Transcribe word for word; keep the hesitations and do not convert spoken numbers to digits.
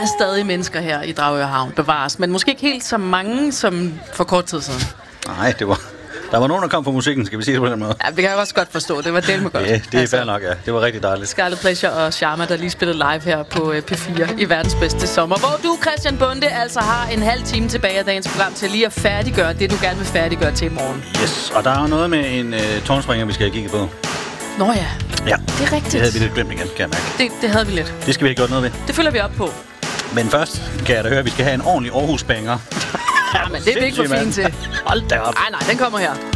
er stadig mennesker her i Dragør Havn, bevares. Men måske ikke helt så mange som for kort tid siden. Nej, det var... Der var nogen, der kom på musikken, skal vi sige det på den måde? Ja, det kan jeg også godt forstå. Det var delt med godt. Ja, det er altså, fair nok, ja. Det var rigtig dejligt. Scarlet Pleasure og Sharma, der lige spillede live her på P fire i verdens bedste sommer. Hvor du, Christian Bonde, altså har en halv time tilbage af dagens program til lige at færdiggøre det, du gerne vil færdiggøre til i morgen. Yes, og der er jo noget med en uh, tårnspringer, vi skal have kigget på. Nå ja. Ja. Det er rigtigt. Det havde vi lidt glemt igen, kan jeg mærke. Det, det havde vi lidt. Det skal vi have gjort noget ved. Det følger vi op på. Men først kan jeg da høre, at vi skal have en ordentlig Aarhus-banger. Ja, men det er vi ikke for fint til. Hold da op. Nej, nej, den kommer her.